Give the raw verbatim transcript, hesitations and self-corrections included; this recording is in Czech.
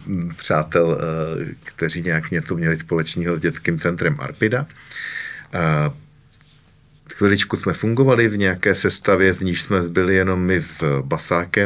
přátel, kteří nějak něco měli společného s dětským centrem Arpida. Chviličku jsme fungovali v nějaké sestavě, z níž jsme byli jenom my s Basákem,